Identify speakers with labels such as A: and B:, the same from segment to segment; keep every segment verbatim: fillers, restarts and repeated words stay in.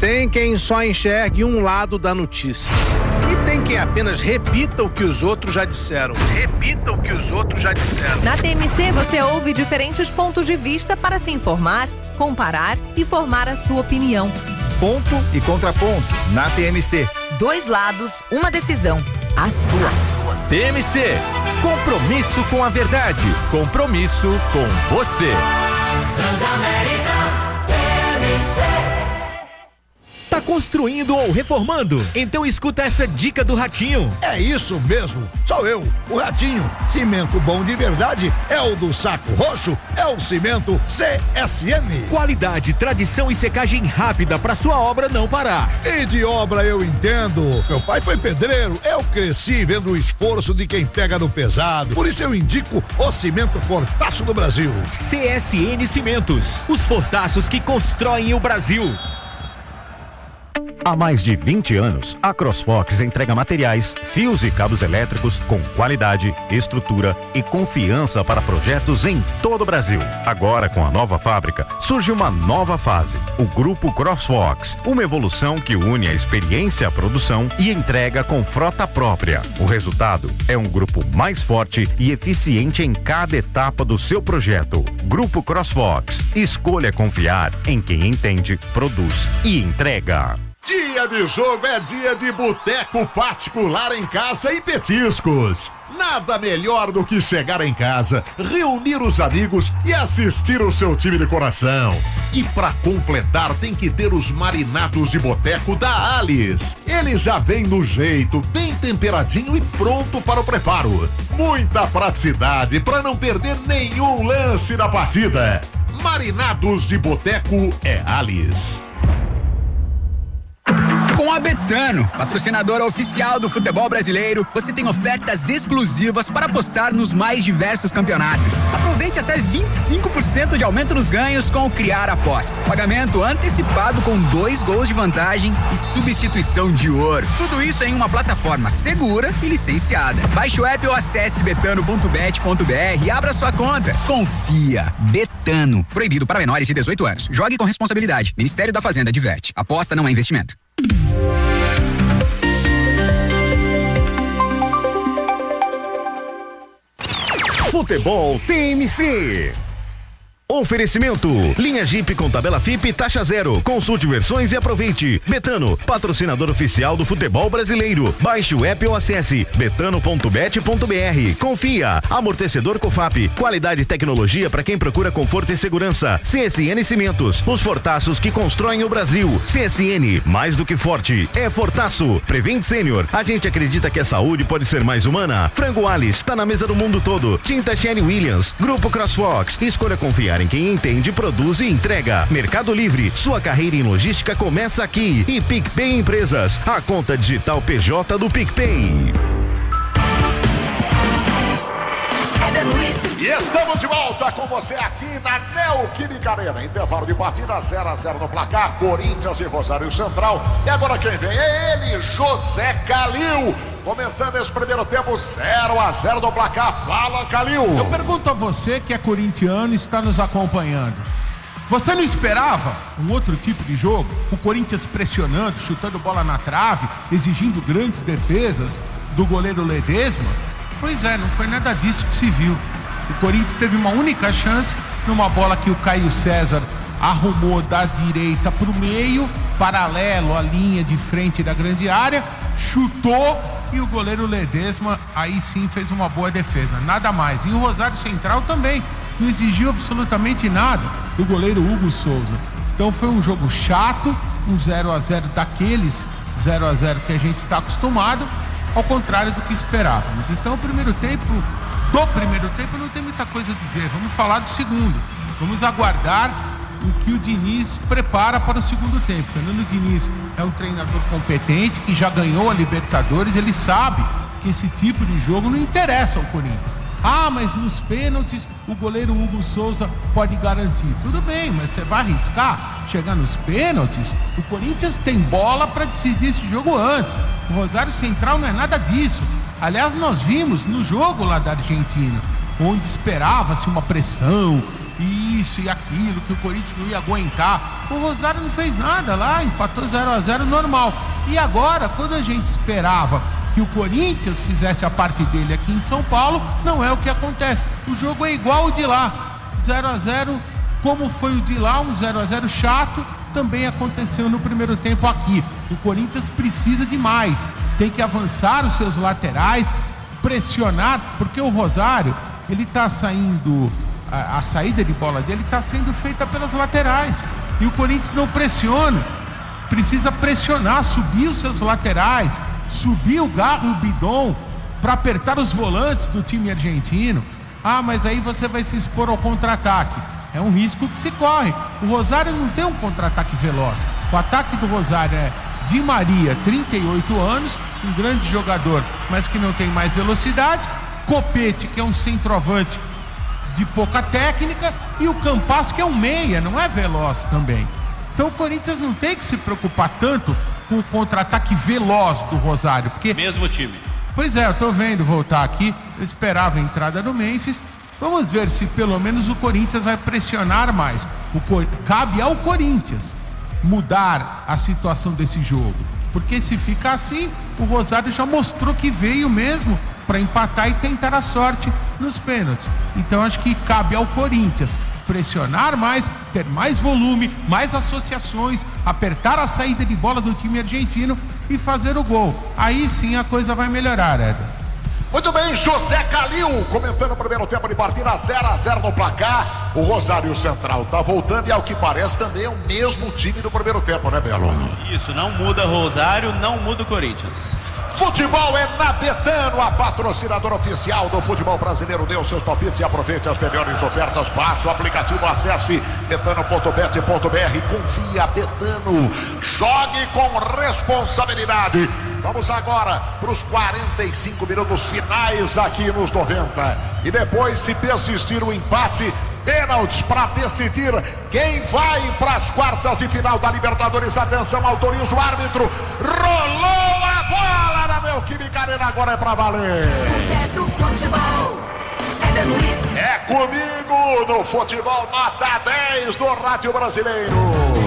A: Tem quem só enxergue um lado da notícia. E tem quem apenas repita o que os outros já disseram. Repita o que os outros já disseram.
B: Na T M C você ouve diferentes pontos de vista para se informar, comparar e formar a sua opinião.
C: Ponto e contraponto na T M C.
B: Dois lados, uma decisão. A sua.
D: T M C. Compromisso com a verdade. Compromisso com você.
E: Transamérica T M C.
D: Tá construindo ou reformando? Então escuta essa dica do Ratinho.
F: É isso mesmo, sou eu, o Ratinho. Cimento bom de verdade é o do Saco Roxo, é o cimento C S M.
D: Qualidade, tradição e secagem rápida para sua obra não parar.
F: E de obra eu entendo. Meu pai foi pedreiro, eu cresci vendo o esforço de quem pega no pesado. Por isso eu indico o cimento Fortaço do Brasil.
D: C S N Cimentos, os fortaços que constroem o Brasil.
G: Há mais de vinte anos, a CrossFox entrega materiais, fios e cabos elétricos com qualidade, estrutura e confiança para projetos em todo o Brasil. Agora, com a nova fábrica, surge uma nova fase, o Grupo CrossFox, uma evolução que une a experiência à produção e entrega com frota própria. O resultado é um grupo mais forte e eficiente em cada etapa do seu projeto. Grupo CrossFox, escolha confiar em quem entende, produz e entrega.
H: Dia de jogo é dia de boteco particular em casa e petiscos. Nada melhor do que chegar em casa, reunir os amigos e assistir o seu time de coração. E pra completar tem que ter os marinados de boteco da Alice. Ele já vem no jeito, bem temperadinho e pronto para o preparo. Muita praticidade para não perder nenhum lance da partida. Marinados de boteco é Alice.
I: Com a Betano, patrocinadora oficial do futebol brasileiro, você tem ofertas exclusivas para apostar nos mais diversos campeonatos. Aproveite até vinte e cinco por cento de aumento nos ganhos com o Criar Aposta. Pagamento antecipado com dois gols de vantagem e substituição de ouro. Tudo isso em uma plataforma segura e licenciada. Baixe o app ou acesse betano ponto bet ponto br e abra sua conta. Confia. Betano. Proibido para menores de dezoito anos. Jogue com responsabilidade. Ministério da Fazenda adverte. Aposta não é investimento.
G: Futebol T M C. Oferecimento, linha Jeep com tabela F I P taxa zero. Consulte versões e aproveite. Betano, patrocinador oficial do futebol brasileiro. Baixe o app ou acesse betano ponto bet ponto br. Confia, amortecedor Cofap, qualidade e tecnologia para quem procura conforto e segurança. C S N Cimentos, os fortaços que constroem o Brasil. C S N, mais do que forte, é fortaço. Prevent Sênior, a gente acredita que a saúde pode ser mais humana. Frango Alice, tá na mesa do mundo todo. Tinta Sherwin Williams, Grupo CrossFox, escolha confiar em quem entende, produz e entrega. Mercado Livre, sua carreira em logística começa aqui. E PicPay Empresas, a conta digital P J do PicPay.
H: E estamos de volta com você aqui na Neoquímica Arena. Intervalo de partida, zero a zero no placar, Corinthians e Rosário Central. E agora quem vem é ele, José Calil, comentando esse primeiro tempo, zero a zero no placar. Fala, Calil.
J: Eu pergunto a você que é corintiano e está nos acompanhando. Você não esperava um outro tipo de jogo? O Corinthians pressionando, chutando bola na trave, exigindo grandes defesas do goleiro Ledesma? Pois é, não foi nada disso que se viu. O Corinthians teve uma única chance numa bola que o Caio César arrumou da direita para o meio, paralelo à linha de frente da grande área, chutou e o goleiro Ledesma aí sim fez uma boa defesa, nada mais. E o Rosário Central também não exigiu absolutamente nada do goleiro Hugo Souza. Então foi um jogo chato, um zero a zero daqueles zero a zero que a gente está acostumado, ao contrário do que esperávamos. Então o primeiro tempo, do primeiro tempo não tem muita coisa a dizer, vamos falar do segundo. Vamos aguardar o que o Diniz prepara para o segundo tempo. Fernando Diniz é um treinador competente que já ganhou a Libertadores, ele sabe que esse tipo de jogo não interessa ao Corinthians. Ah, mas nos pênaltis o goleiro Hugo Souza pode garantir. Tudo bem, mas você vai arriscar chegar nos pênaltis? O Corinthians tem bola para decidir esse jogo antes. O Rosário Central não é nada disso. Aliás, nós vimos no jogo lá da Argentina, onde esperava-se uma pressão e isso e aquilo, que o Corinthians não ia aguentar. O Rosário não fez nada lá, empatou zero a zero normal. E agora, quando a gente esperava que o Corinthians fizesse a parte dele aqui em São Paulo, não é o que acontece. O jogo é igual o de lá, zero a zero, como foi o de lá, um zero a zero chato, também aconteceu no primeiro tempo aqui. O Corinthians precisa de mais, tem que avançar os seus laterais, pressionar, porque o Rosário, ele tá saindo, a, a saída de bola dele está sendo feita pelas laterais, e o Corinthians não pressiona. Precisa pressionar, subir os seus laterais, subir o Garro e o Bidon para apertar os volantes do time argentino. Ah, mas aí você vai se expor ao contra-ataque. É um risco que se corre. O Rosário não tem um contra-ataque veloz. O ataque do Rosário é Di Maria, trinta e oito anos, um grande jogador, mas que não tem mais velocidade. Copete, que é um centroavante de pouca técnica, e o Campas, que é um meia, não é veloz também. Então o Corinthians não tem que se preocupar tanto com o contra-ataque veloz do Rosário, porque...
K: Mesmo time.
J: Pois é, eu tô vendo voltar aqui, eu esperava a entrada do Memphis. Vamos ver se pelo menos o Corinthians vai pressionar mais. O Cor... Cabe ao Corinthians mudar a situação desse jogo, porque se ficar assim, o Rosário já mostrou que veio mesmo para empatar e tentar a sorte nos pênaltis. Então acho que cabe ao Corinthians pressionar mais, ter mais volume, mais associações, apertar a saída de bola do time argentino e fazer o gol. Aí sim a coisa vai melhorar, Éder.
H: Muito bem, José Calil comentando o primeiro tempo de partida, zero a zero no placar. O Rosário Central tá voltando e, ao que parece, também é o mesmo time do primeiro tempo, né, Belo?
K: Isso, não muda Rosário, não muda o Corinthians.
H: Futebol é na Betano, a patrocinadora oficial do futebol brasileiro. Dê os seus palpites e aproveite as melhores ofertas. Baixe o aplicativo, acesse betano ponto bet ponto br. Confia, Betano. Jogue com responsabilidade. Vamos agora para os quarenta e cinco minutos finais aqui nos noventa. E depois, se persistir o empate, pênaltis para decidir quem vai para as quartas de final da Libertadores. Atenção, autoriza o árbitro. Rolou a bola na Neoquímica Arena, agora é para valer. É comigo no futebol nota dez do Rádio Brasileiro.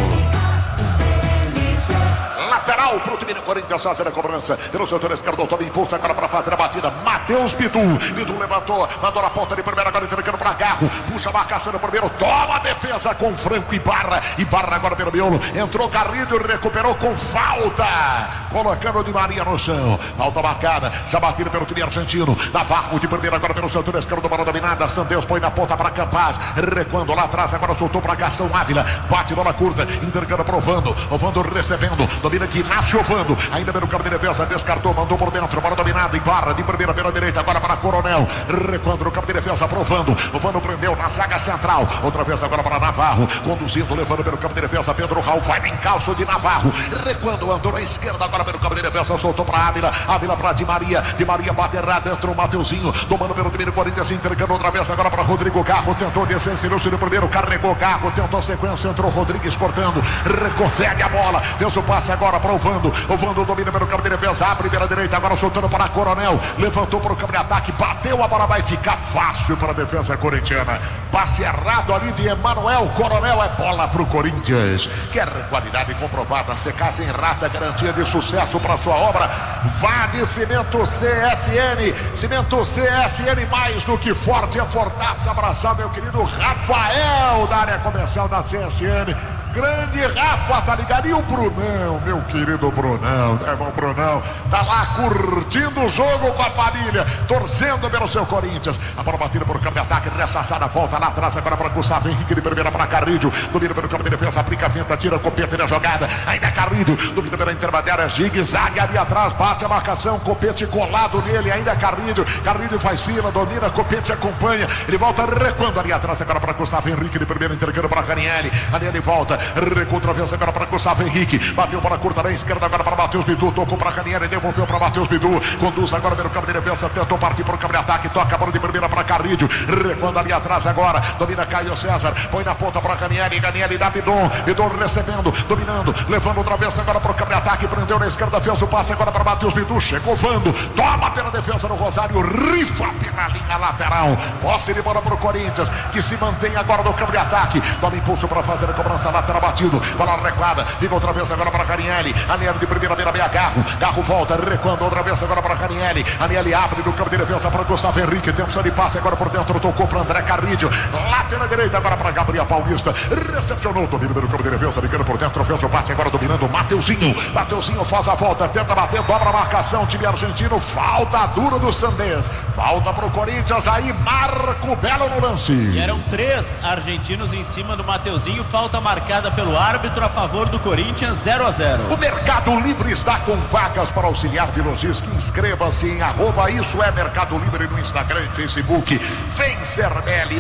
H: Lateral pro time do Corinthians, fazer a cobrança pelo setor esquerdo, toma impulso agora para fazer a batida. Matheus Bidu, Bidu levantou, mandou na ponta de primeira, agora entregando para Garro, puxa a marcação no primeiro, toma a defesa com Franco e Barra, e Barra agora pelo miolo, entrou Garrido e recuperou com falta, colocando o Di Maria no chão, falta marcada, já batida pelo time argentino. Navarro de primeira, agora pelo setor esquerdo, bola dominada, Santos põe na ponta para Campas, recuando lá atrás, agora soltou para Gastão Ávila, bate bola curta, entregando para Ovando, Ovando recebendo, domina aqui, Inácio Ovando, ainda pelo campo de defesa, descartou, mandou por dentro, bola dominada, em Barra, de primeira pela direita, agora para Coronel, recuando no campo de defesa, aprovando, Ovando prendeu na zaga central, outra vez agora para Navarro, conduzindo, levando pelo campo de defesa, Pedro Raul, vai em calço de Navarro, recuando, andou na esquerda, agora pelo campo de defesa, soltou para Ávila, Ávila para Di Maria, Di Maria bate errado, entrou o Mateuzinho, tomando pelo time do Corinthians, entregando outra vez agora para Rodrigo Carro, tentou descer, se no primeiro, carregou Carro, tentou sequência, entrou Rodrigues cortando, consegue a bola, fez o passe agora para Ovando, Ovando domina pelo campo de defesa, abre pela direita, agora soltando para Coronel, levantou para o campo de ataque, bateu, a bola vai ficar fácil para a defesa corintiana, passe errado ali de Emanuel Coronel, é bola para o Corinthians. Quer qualidade comprovada, secagem rata, garantia de sucesso para sua obra, vá de Cimento C S N, Cimento C S N, mais do que forte, é fortaça, abraçar meu querido Rafael da área comercial da C S N. Grande Rafa, tá ligado? E o Brunão, meu querido Brunão, né, irmão Brunão? Tá lá curtindo o jogo com a família, torcendo pelo seu Corinthians. A bola batida por campo de ataque, ressaçada, volta lá atrás agora para Gustavo Henrique de primeira para Carrilho. Domina pelo campo de defesa, aplica a venta, tira a Copete na jogada. Ainda é Carrilho, domina pela intermediária, zigue-zague ali atrás, bate a marcação, Copete colado nele, ainda é Carrilho. Carrilho faz fila, domina, Copete acompanha. Ele volta recuando ali atrás agora para Gustavo Henrique de primeira, entregando para Ranieri. Ali ele volta. Recua outra vez agora para Gustavo Henrique. Bateu para curta na esquerda agora para Matheus Bidu. Tocou para Ranieri, devolveu para Matheus Bidu. Conduz agora pelo campo de defesa. Tentou partir para o campo de ataque. Toca a bola de primeira para Carrídio. Recuando ali atrás agora. Domina Caio César. Põe na ponta para Ranieri. Ranieri dá Bidon. Bidon recebendo. Dominando. Levando outra vez agora para o campo de ataque. Prendeu na esquerda. Fez o passe agora para Matheus Bidu. Chegou Vando. Toma pela defesa do Rosário. Rifa pela linha lateral. Posse de bola para o Corinthians, que se mantém agora no campo de ataque. Toma impulso para fazer a cobrança lateral batido. Bola recuada. Fica outra vez agora para Ranieri. Ranieri de primeira, beira, meia, Garro. Garro volta, recuando outra vez agora para Ranieri. Ranieri abre no campo de defesa para Gustavo Henrique. Tempo de passe agora por dentro. Tocou para André Carrídio. Lateral direita agora para Gabriel Paulista. Recepcionou. Domina no campo de defesa. Ligando por dentro. Fez o passe agora dominando o Mateuzinho. Mateuzinho faz a volta. Tenta bater. Dobra a marcação. Time argentino. Falta duro do Sandés. Falta para o Corinthians. Aí Marco Belo no lance.
K: E eram três argentinos em cima do Mateuzinho. Falta marcada pelo árbitro a favor do Corinthians. zero a zero.
H: O Mercado Livre está com vagas para auxiliar de logística. Inscreva-se em arroba Isso é Mercado Livre no Instagram e Facebook. Vem Cermelli,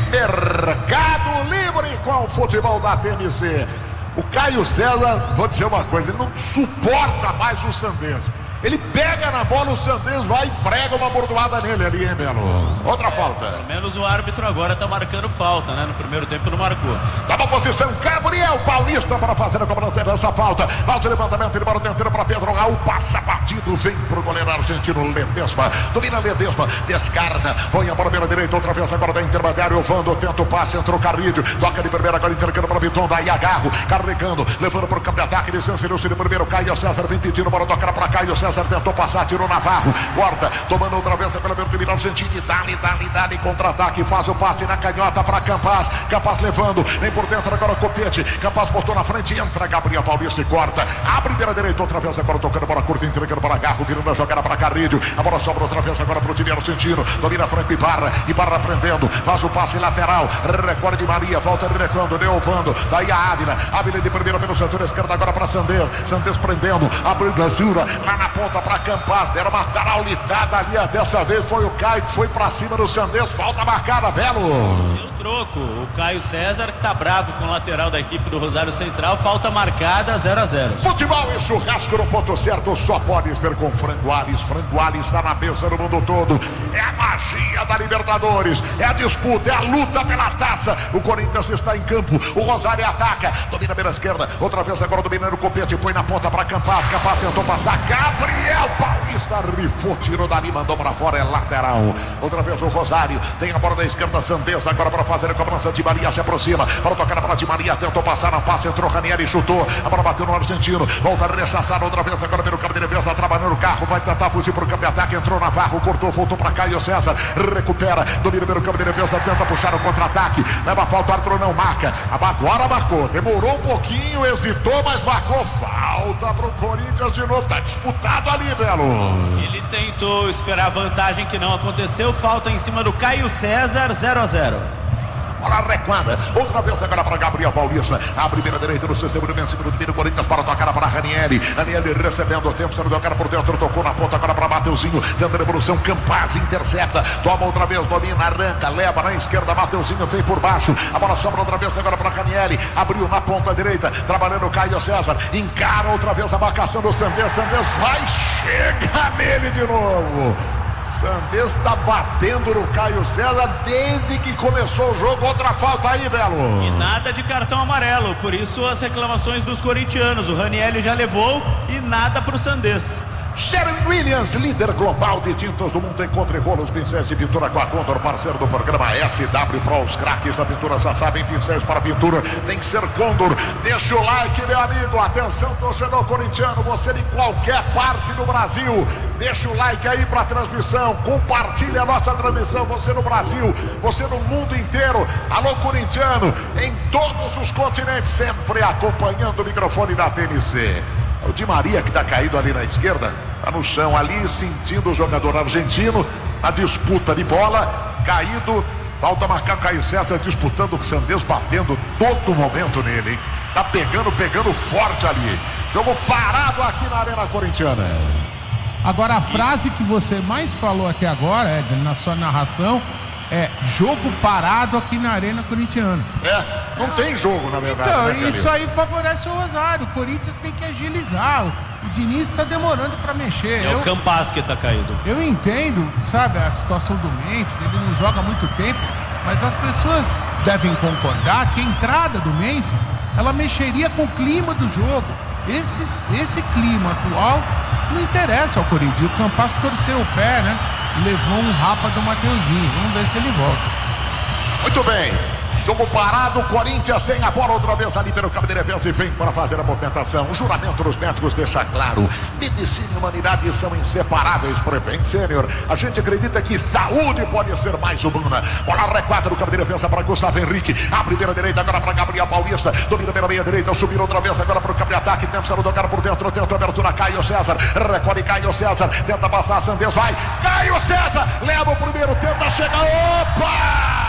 H: Mercado Livre com o futebol da T M C. O Caio César, vou dizer uma coisa, ele não suporta mais o Sandés. Ele pega na bola, o Sandés vai e prega uma bordoada nele ali, hein, Belo? Outra falta.
K: Pelo menos o árbitro agora tá marcando falta, né? No primeiro tempo não marcou.
H: Dá uma posição, Gabriel Paulista para fazer a cobrança dessa falta. Falta o levantamento, ele bora dentro para Pedro Raul. Passa batido, vem pro goleiro argentino Ledesma. Domina Ledesma, descarta, põe a bola pela direita, outra vez agora da intermediário. O Vando tenta o passe, entrou Carrídio. Toca de primeira, agora entregando para Viton, daí agarro, carregando, levando para o campo de ataque. Licenciou-se de primeiro, Caio César vem pedindo, bora tocar para Caio César. Tentou passar, tirou Navarro, corta, tomando outra vez pela time argentino, dá-lhe, dá-lhe, dá-lhe, contra-ataque, faz o passe na canhota para Campas, Campas levando, vem por dentro agora o Copete, Campas botou na frente, entra Gabriel Paulista e corta, abre pela direita, outra vez agora tocando bola curta, entregando para Garro, virando a jogada para Carrídio, a bola sobra outra vez agora para o time argentino, domina Franco Ibarra, Ibarra prendendo, faz o passe lateral, recorde de Maria, volta recuando, Neovando, daí a Ávila, Ávila de primeira pelo setor esquerdo agora para Sandés, Sandés prendendo, abrindo a Zura, lá na ponta para Campas, deram uma taraulitada ali, dessa vez foi o Caio que foi pra cima do Sandés, falta marcada, Belo.
K: Deu troco, o Caio César que tá bravo com o lateral da equipe do Rosário Central, falta marcada, zero a zero.
H: Futebol e churrasco no ponto certo, só pode ser com Frango Ares. Frango Ares está na mesa no mundo todo, é a magia da Libertadores, é a disputa, é a luta pela taça, o Corinthians está em campo, o Rosário ataca, domina pela esquerda, outra vez agora dominando o Copete, põe na ponta para Campas, Campas tentou passar, Gabriel Paulista rifou, tirou dali, mandou para fora, é lateral. Outra vez o Rosário, tem a bola da esquerda, Sandés agora para fazer a cobrança, de Maria se aproxima, para tocar para de Maria, tentou passar na passe, entrou Ranieri, chutou, a bola bateu no argentino, volta a rechaçar outra vez agora pelo campo de defesa, trabalhando o carro, vai tentar fugir para o campo de ataque, entrou Navarro, cortou, voltou para Caio César, recupera, domina pelo campo de defesa, tenta puxar o contra-ataque, leva falta, o árbitro não marca, agora marcou, demorou um pouquinho, hesitou, mas marcou, falta para o Corinthians de novo, tá disputado ali, Belo.
K: Ele tentou esperar a vantagem que não aconteceu, falta em cima do Caio César, zero a zero.
H: Bola recuada, outra vez agora para Gabriel Paulista, a primeira direita do sistema do vencimento do time do Corinthians para tocar para Ranieri, Ranieri recebendo o tempo, sendo tocar por dentro, tocou na ponta agora para Mateuzinho, tenta a evolução, Campas intercepta, toma outra vez, domina, arranca, leva na esquerda, Mateuzinho vem por baixo, a bola sobra outra vez agora para Ranieri, abriu na ponta direita, trabalhando o Caio César, encara outra vez a marcação do Sandés, Sandés vai, chega nele de novo. Sandés está batendo no Caio César desde que começou o jogo. Outra falta aí, Belo.
K: E nada de cartão amarelo, por isso as reclamações dos corintianos. O Ranieri já levou e nada para o Sandés.
H: Sherwin Williams, líder global de tintas do mundo, encontre rolos, pincéis e pintura com a Condor, parceiro do programa S W Pro. Os craques da pintura já sabem, pincéis para pintura tem que ser Condor. Deixa o like, meu amigo. Atenção, torcedor corintiano, você de qualquer parte do Brasil, deixa o like aí para a transmissão, compartilha a nossa transmissão, você no Brasil, você no mundo inteiro. Alô, corintiano, em todos os continentes, sempre acompanhando o microfone da T N C. É o Di Maria que está caído ali na esquerda, está no chão ali, sentindo o jogador argentino, na disputa de bola, caído, falta marcar o Caio César, disputando o Sandés, batendo todo momento nele, hein? Tá pegando, pegando forte ali, jogo parado aqui na Arena Corintiana.
J: Agora a frase que você mais falou até agora, Edgar, na sua narração, é jogo parado aqui na Arena Corintiana.
H: É, não tem jogo, na verdade.
J: Então,
H: né,
J: isso aí favorece o Rosário. O Corinthians tem que agilizar. O Diniz está demorando para mexer.
K: É
J: eu,
K: o Campas que tá caído.
J: Eu entendo, sabe, a situação do Memphis, ele não joga há muito tempo, mas as pessoas devem concordar que a entrada do Memphis, ela mexeria com o clima do jogo. Esse, esse clima atual não interessa ao Corinthians. O Campas torceu o pé, né? E levou um rapa do Mateuzinho. Vamos ver se ele volta.
H: Muito bem. Jogo parado, o Corinthians tem a bola outra vez ali pelo campo de defesa e vem para fazer a movimentação. O juramento dos médicos deixa claro: medicina e humanidade são inseparáveis. Prevent Sênior, a gente acredita que saúde pode ser mais humana. Bola recuada no campo de defesa para Gustavo Henrique. A primeira direita agora para Gabriel Paulista. Domina pela meia direita, subir outra vez agora para o campo de ataque. Tenta o lugar por dentro, tenta a abertura. Caio César, recolhe Caio César. Tenta passar, Sandes vai. Caio César, leva o primeiro, tenta chegar. Opa!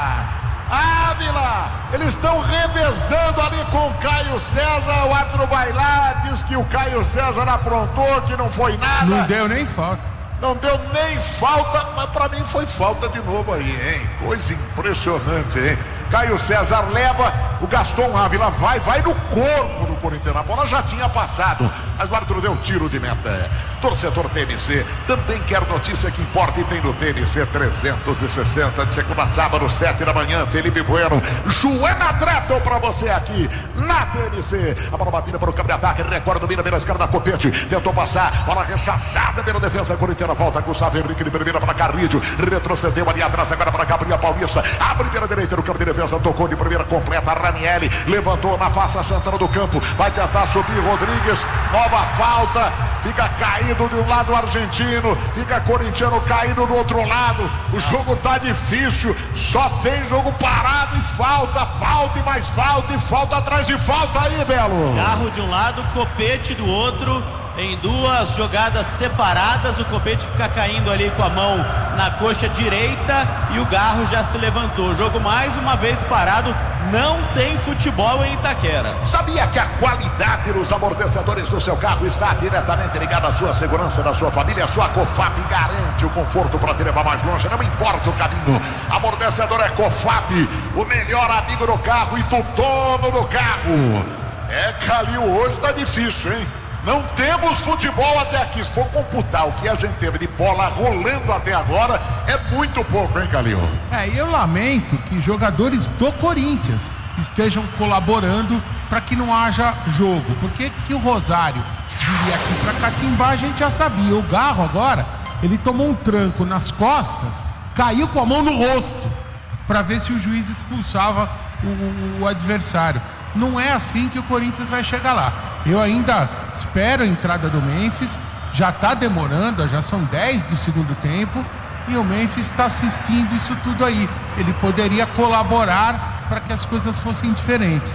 H: Ávila, eles estão revezando ali com o Caio César. O árbitro vai lá, diz que o Caio César aprontou, que não foi nada.
J: Não deu nem falta.
H: Não deu nem falta, mas pra mim foi falta de novo aí, hein? Coisa impressionante, hein? Caio César leva, o Gaston Ávila vai, vai no corpo do Corinthians. A bola já tinha passado, mas o árbitro deu tiro de meta. Torcedor T M C também quer notícia que importa e tem no T M C trezentos e sessenta, de segunda a sábado, sete da manhã. Felipe Bueno, Joana Treto pra você aqui na T M C. A bola batida para o campo de ataque, Record domina pela esquerda, Copete tentou passar, bola rechaçada pela defesa corintiana. Volta Gustavo Henrique de primeira para Carrídio, retrocedeu ali atrás agora para Gabriel Paulista. A primeira direita no campo de defesa, tocou de primeira completa, Ranieri levantou na face Santana do campo, vai tentar subir Rodrigues, nova falta, fica caído de um lado o argentino, fica corintiano caído do outro lado. O jogo tá difícil, só tem jogo parado e falta, falta e mais falta e falta atrás de falta aí, Belo.
K: Carro de um lado, Copete do outro. Em duas jogadas separadas, o Copete fica caindo ali com a mão na coxa direita e o Garro já se levantou. O jogo mais uma vez parado, não tem futebol em Itaquera.
H: Sabia que a qualidade dos amortecedores do seu carro está diretamente ligada à sua segurança, da sua família? A sua Cofap garante o conforto para te levar mais longe, não importa o caminho. Amortecedor é Cofap, o melhor amigo do carro e do dono do carro. É, Calil, hoje tá difícil, hein? Não temos futebol até aqui. Se for computar o que a gente teve de bola rolando até agora, é muito pouco, hein, Calil?
J: É, e eu lamento que jogadores do Corinthians estejam colaborando para que não haja jogo. Porque que o Rosário viria aqui para catimbar, a gente já sabia. O Garro agora, ele tomou um tranco nas costas, caiu com a mão no rosto, para ver se o juiz expulsava o, o, o adversário. Não é assim que o Corinthians vai chegar lá. Eu ainda espero a entrada do Memphis. Já está demorando, já são dez do segundo tempo. E o Memphis está assistindo isso tudo aí. Ele poderia colaborar para que as coisas fossem diferentes.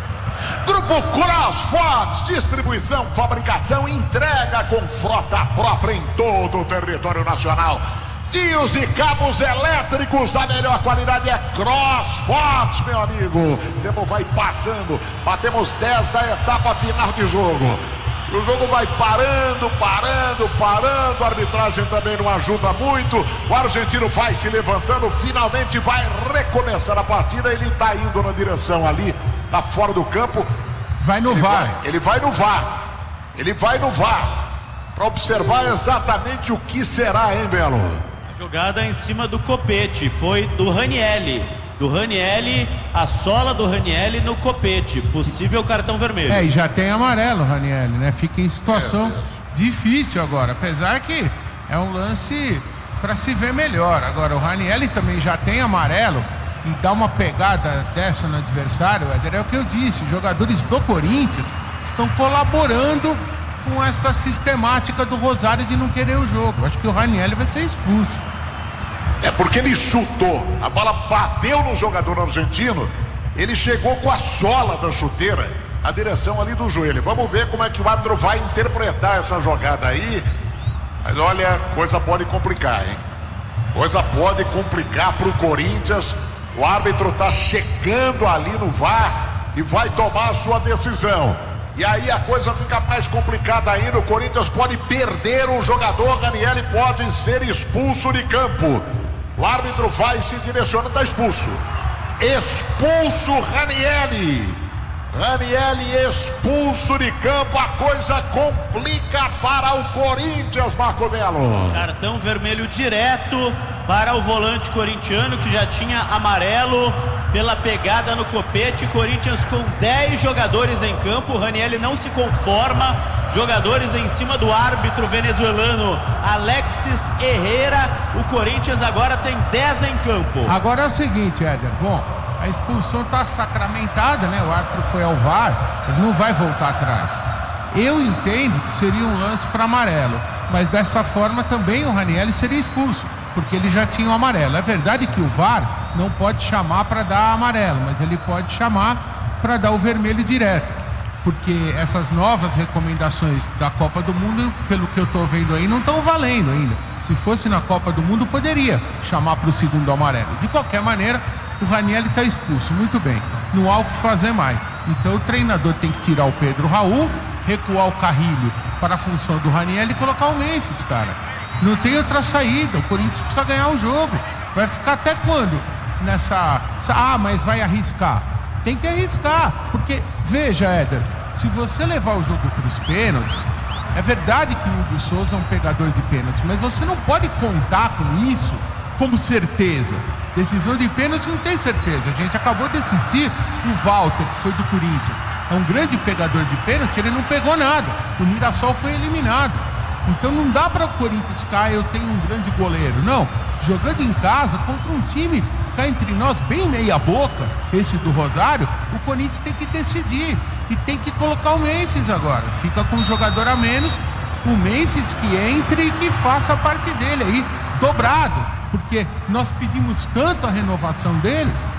H: Grupo CrossFox, distribuição, fabricação e entrega com frota própria em todo o território nacional. Fios e cabos elétricos, a melhor qualidade é CrossFox, meu amigo. O tempo vai passando, batemos dez da etapa final de jogo. O jogo vai parando, parando, parando. A arbitragem também não ajuda muito. O argentino vai se levantando, finalmente vai recomeçar a partida. Ele está indo na direção ali, tá fora do campo.
J: Vai no V A R.
H: Vai, ele vai no V A R. Ele vai no V A R para observar exatamente o que será, hein, Belo?
K: Jogada em cima do Copete, foi do Ranieri. Do Ranieri, a sola do Ranieri no Copete. Possível cartão vermelho.
J: É, e já tem amarelo o Ranieri, né? Fica em situação é, difícil agora. Apesar que é um lance para se ver melhor. Agora, o Ranieri também já tem amarelo e dá uma pegada dessa no adversário. É o que eu disse, os jogadores do Corinthians estão colaborando com essa sistemática do Rosário de não querer o jogo. Acho que o Ranieri vai ser expulso.
H: É porque ele chutou, a bola bateu no jogador argentino, ele chegou com a sola da chuteira na direção ali do joelho. Vamos ver como é que o árbitro vai interpretar essa jogada aí. Mas olha, coisa pode complicar, hein? Coisa pode complicar pro Corinthians. O árbitro tá chegando ali no V A R e vai tomar a sua decisão. E aí a coisa fica mais complicada ainda. O Corinthians pode perder o jogador, Ranieri pode ser expulso de campo. O árbitro vai se direciona, está expulso. Expulso Ranieri. Ranieri expulso de campo, a coisa complica para o Corinthians, Marco Melo.
K: Cartão vermelho direto para o volante corintiano, que já tinha amarelo pela pegada no copete. Corinthians com dez jogadores em campo, o Ranieri não se conforma, jogadores em cima do árbitro venezuelano Alexis Herrera. O Corinthians agora tem dez em campo.
J: Agora é o seguinte, Éder, bom, a expulsão está sacramentada, né? O árbitro foi ao V A R, ele não vai voltar atrás. Eu entendo que seria um lance para amarelo, mas dessa forma também o Ranieri seria expulso, porque ele já tinha o amarelo. É verdade que o V A R não pode chamar para dar amarelo, mas ele pode chamar para dar o vermelho direto, porque essas novas recomendações da Copa do Mundo, pelo que eu estou vendo aí, não estão valendo ainda. Se fosse na Copa do Mundo, poderia chamar para o segundo amarelo. De qualquer maneira, o Ranieri está expulso, muito bem, não há o que fazer mais. Então o treinador tem que tirar o Pedro Raul, recuar o Carrilho para a função do Ranieri e colocar o Memphis, cara. Não tem outra saída, o Corinthians precisa ganhar o jogo. Vai ficar até quando nessa... Ah, mas vai arriscar. Tem que arriscar, porque, veja, Éder, se você levar o jogo para os pênaltis, é verdade que o Hugo Souza é um pegador de pênaltis, mas você não pode contar com isso como certeza. Decisão de pênalti não tem certeza. A gente acabou de assistir o Walter, que foi do Corinthians. É um grande pegador de pênalti, ele não pegou nada. O Mirassol foi eliminado. Então não dá para o Corinthians ficar, eu tenho um grande goleiro. Não, jogando em casa contra um time, cá entre nós, bem meia boca, esse do Rosário, o Corinthians tem que decidir. E tem que colocar o Memphis agora. Fica com um jogador a menos, o Memphis que entre e que faça a parte dele aí, dobrado. Porque nós pedimos tanto a renovação dele,